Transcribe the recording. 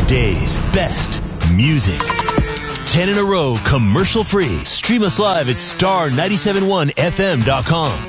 Today's best music. 10 in a row, commercial free. Stream us live at star971fm.com.